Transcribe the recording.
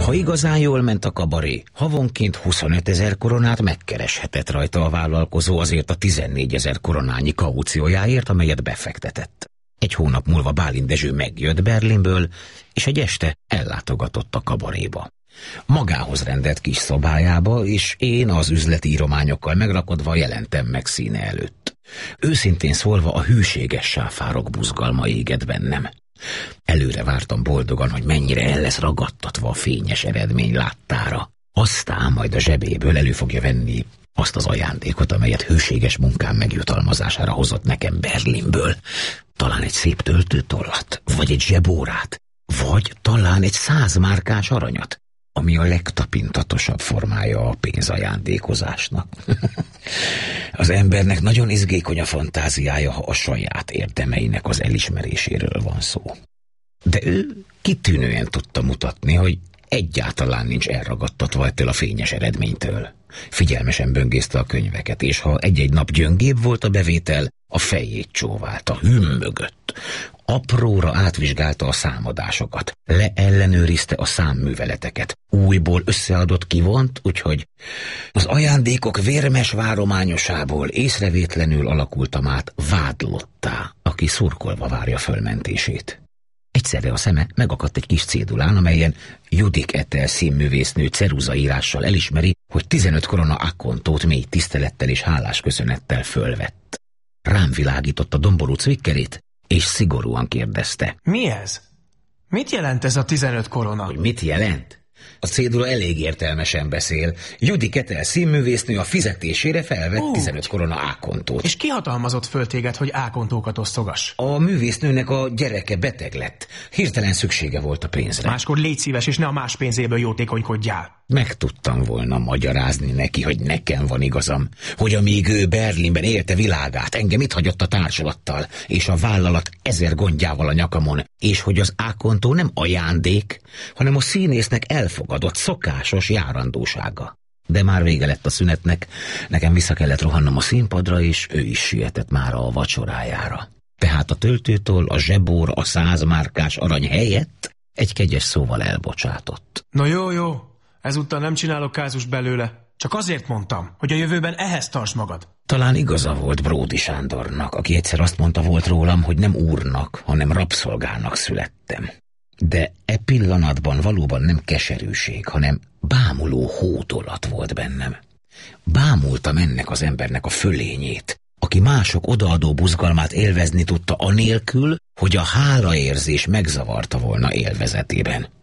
Ha igazán jól ment a kabaré, havonként 25 000 koronát megkereshetett rajta a vállalkozó azért a 14 000 koronányi kauciójáért, amelyet befektetett. Egy hónap múlva Bálint Dezső megjött Berlinből, és egy este ellátogatott a kabaréba. Magához rendelt kis szobájába, és én az üzleti írományokkal megrakodva jelentem meg színe előtt. Őszintén szólva a hűséges sáfárok buzgalma égett bennem. Előre vártam boldogan, hogy mennyire el lesz ragadtatva a fényes eredmény láttára. Aztán majd a zsebéből elő fogja venni azt az ajándékot, amelyet hűséges munkám megjutalmazására hozott nekem Berlinből. Talán egy szép töltőtollat, vagy egy zsebórát, vagy talán egy 100 márkás aranyat, ami a legtapintatosabb formája a pénzajándékozásnak. Az embernek nagyon izgékony a fantáziája, ha a saját érdemeinek az elismeréséről van szó. De ő kitűnően tudta mutatni, hogy egyáltalán nincs elragadtatva ettől a fényes eredménytől. Figyelmesen böngészte a könyveket, és ha egy-egy nap gyöngébb volt a bevétel, a fejét csóválta, hümmögött. Apróra átvizsgálta a számadásokat, leellenőrizte a számműveleteket, újból összeadott kivont, úgyhogy az ajándékok vérmes várományosából észrevétlenül alakultam át vádlottá, aki szurkolva várja fölmentését. Egyszerre a szeme megakadt egy kis cédulán, amelyen Judik Ethel színművésznő ceruzaírással elismeri, hogy 15 korona akkontót mély tisztelettel és hálás köszönettel fölvett. Rám világított a domború cvikkerét, és szigorúan kérdezte. Mi ez? Mit jelent ez a 15 korona? Hogy mit jelent? A cédula elég értelmesen beszél. Judik Ethel színművésznő a fizetésére felvett 15 korona ákontót. És ki hatalmazott föl téged, hogy ákontókat osztogass? A művésznőnek a gyereke beteg lett. Hirtelen szüksége volt a pénzre. Máskor légy szíves, és ne a más pénzéből jótékonykodjál. Meg tudtam volna magyarázni neki, hogy nekem van igazam, hogy amíg ő Berlinben élte világát, engem itt hagyott a társulattal, és a vállalat 1000 gondjával a nyakamon, és hogy az ákontó nem ajándék, hanem a színésznek elfogadott, szokásos járandósága. De már vége lett a szünetnek, nekem vissza kellett rohannom a színpadra, és ő is sietett már a vacsorájára. Tehát a töltőtől a zsebóra a 100 márkás arany helyett egy kegyes szóval elbocsátott. Na jó. Ezúttal nem csinálok kázus belőle. Csak azért mondtam, hogy a jövőben ehhez tartsd magad. Talán igaza volt Bródi Sándornak, aki egyszer azt mondta volt rólam, hogy nem úrnak, hanem rabszolgának születtem. De e pillanatban valóban nem keserűség, hanem bámuló hódolat volt bennem. Bámultam ennek az embernek a fölényét, aki mások odaadó buzgalmát élvezni tudta anélkül, hogy a hálaérzés megzavarta volna élvezetében.